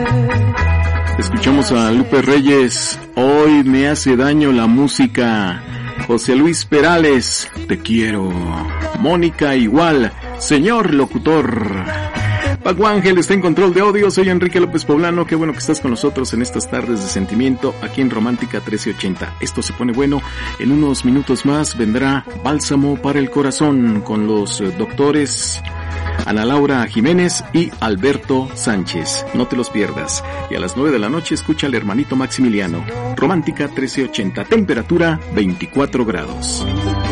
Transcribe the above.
Escuchamos a Lupe Reyes, Hoy me hace daño la música. José Luis Perales, Te quiero. Mónica igual, Señor locutor. Paco Ángel está en control de audio. Soy Enrique López Poblano. Qué bueno que estás con nosotros en estas tardes de sentimiento aquí en Romántica 1380. Esto se pone bueno. En unos minutos más vendrá Bálsamo para el Corazón con los doctores Ana Laura Jiménez y Alberto Sánchez. No te los pierdas. Y a las 9 de la noche escucha al hermanito Maximiliano. Romántica 1380. Temperatura 24 grados.